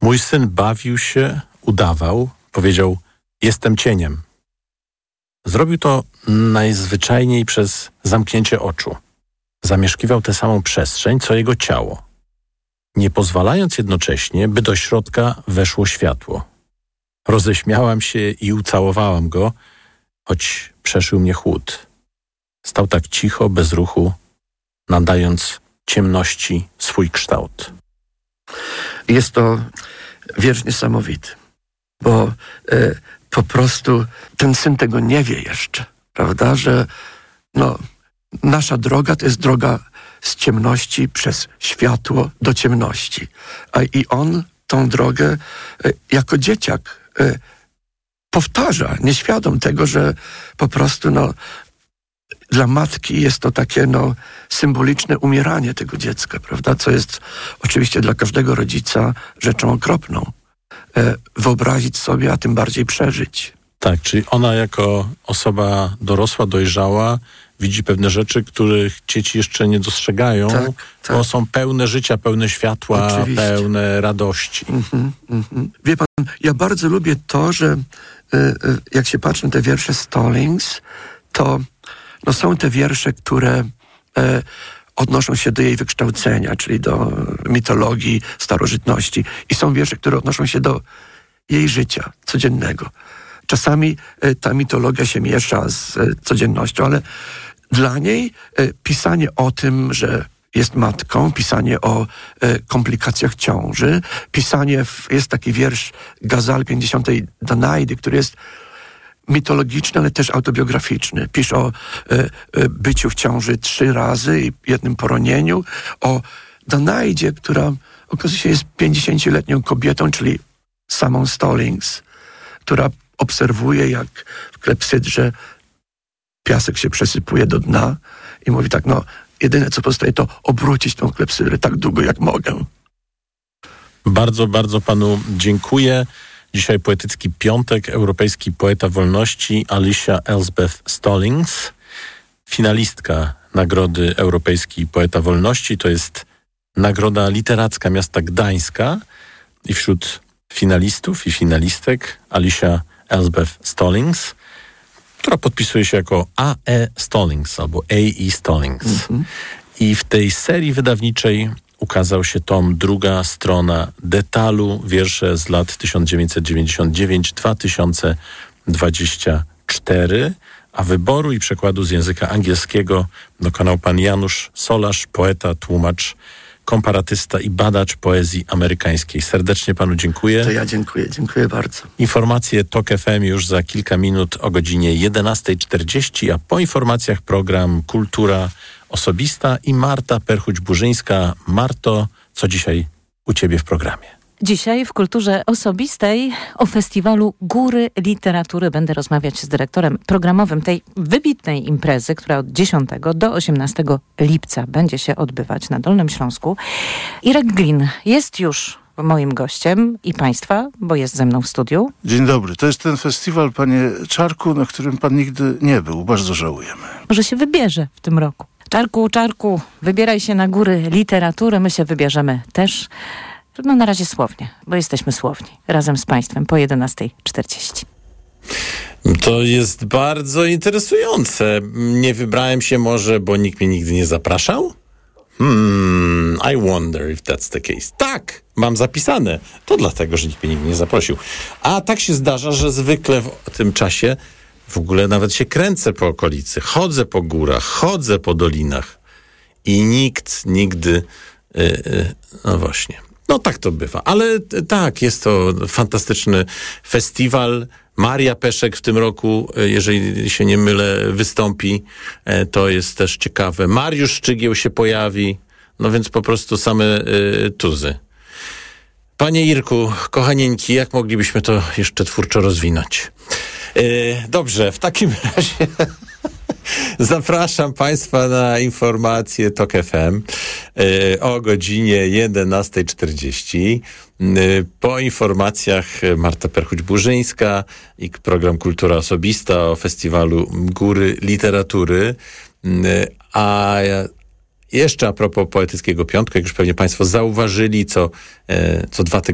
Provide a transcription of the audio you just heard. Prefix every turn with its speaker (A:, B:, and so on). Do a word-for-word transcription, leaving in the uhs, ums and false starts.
A: Mój syn bawił się, udawał, powiedział: jestem cieniem. Zrobił to najzwyczajniej przez zamknięcie oczu. Zamieszkiwał tę samą przestrzeń, co jego ciało, nie pozwalając jednocześnie, by do środka weszło światło. Roześmiałam się i ucałowałam go, choć przeszył mnie chłód. Stał tak cicho, bez ruchu, nadając ciemności swój kształt.
B: Jest to wiersz niesamowity, bo e, po prostu ten syn tego nie wie jeszcze, prawda, że no, nasza droga to jest droga z ciemności przez światło do ciemności. A i on tą drogę e, jako dzieciak e, powtarza, nieświadom tego, że po prostu no, dla matki jest to takie no, symboliczne umieranie tego dziecka, prawda? Co jest oczywiście dla każdego rodzica rzeczą okropną. E, wyobrazić sobie, a tym bardziej przeżyć.
A: Tak, czyli ona jako osoba dorosła, dojrzała, widzi pewne rzeczy, których dzieci jeszcze nie dostrzegają,
B: tak, tak.
A: bo są pełne życia, pełne światła,
B: Oczywiście.
A: pełne radości.
B: Mm-hmm, mm-hmm. Wie pan, ja bardzo lubię to, że y, y, jak się patrzy na te wiersze Stallings, to no, są te wiersze, które y, odnoszą się do jej wykształcenia, czyli do mitologii, starożytności. I są wiersze, które odnoszą się do jej życia codziennego. Czasami y, ta mitologia się miesza z y, codziennością, ale dla niej y, pisanie o tym, że jest matką, pisanie o y, komplikacjach ciąży, pisanie, w, jest taki wiersz Gazal pięćdziesiątej Danaidy, który jest mitologiczny, ale też autobiograficzny. Pisze o y, y, byciu w ciąży trzy razy i jednym poronieniu, o Danaidzie, która okazuje się jest pięćdziesięcioletnią kobietą, czyli samą Stallings, która obserwuje, jak w klepsydrze piasek się przesypuje do dna i mówi tak, no jedyne co pozostaje to obrócić tą klepsydrę tak długo jak mogę.
A: Bardzo, bardzo panu dziękuję. Dzisiaj poetycki piątek, europejski poeta wolności Alicia Elspeth Stallings, finalistka Nagrody Europejski Poeta Wolności. To jest nagroda literacka miasta Gdańska i wśród finalistów i finalistek Alicia Elspeth Stallings, która podpisuje się jako A E Stallings albo A E Stallings. Mm-hmm. I w tej serii wydawniczej ukazał się tom Druga strona detalu, wiersze z lat tysiąc dziewięćset dziewięćdziesiąt dziewięć do dwa tysiące dwudziestego czwartego, a wyboru i przekładu z języka angielskiego dokonał pan Janusz Solarz, poeta, tłumacz, komparatysta i badacz poezji amerykańskiej. Serdecznie panu dziękuję.
B: To ja dziękuję, dziękuję bardzo.
A: Informacje Tok F M już za kilka minut o godzinie jedenasta czterdzieści, a po informacjach program Kultura Osobista i Marta Perchuć-Burzyńska. Marto, co dzisiaj u ciebie w programie?
C: Dzisiaj w Kulturze Osobistej o festiwalu Góry Literatury będę rozmawiać z dyrektorem programowym tej wybitnej imprezy, która od dziesiątego do osiemnastego lipca będzie się odbywać na Dolnym Śląsku. Irek Glin jest już moim gościem i państwa, bo jest ze mną w studiu.
D: Dzień dobry. To jest ten festiwal, panie Czarku, na którym pan nigdy nie był. Bardzo żałujemy.
C: Może się wybierze w tym roku. Czarku, Czarku, wybieraj się na Góry Literatury. My się wybierzemy też. No na razie słownie, bo jesteśmy słowni. Razem z państwem po jedenasta czterdzieści.
A: To jest bardzo interesujące. Nie wybrałem się może, bo nikt mnie nigdy nie zapraszał? Hmm, I wonder if that's the case. Tak, mam zapisane. To dlatego, że nikt mnie nigdy nie zaprosił. A tak się zdarza, że zwykle w tym czasie w ogóle nawet się kręcę po okolicy. Chodzę po górach, chodzę po dolinach. I nikt nigdy... Yy, yy, no właśnie. No tak to bywa. Ale t- tak, jest to fantastyczny festiwal. Maria Peszek w tym roku, jeżeli się nie mylę, wystąpi. E, to jest też ciekawe. Mariusz Szczygieł się pojawi. No więc po prostu same y, tuzy. Panie Irku, kochanieńki, jak moglibyśmy to jeszcze twórczo rozwinąć? E, dobrze, w takim razie... Zapraszam państwa na informacje Tok F M y, o godzinie jedenasta czterdzieści. Y, po informacjach Marta Perchuć-Burzyńska i program Kultura Osobista o festiwalu Góry Literatury. Y, a jeszcze a propos poetyckiego piątku, jak już pewnie państwo zauważyli, co, y, co dwa tygodnie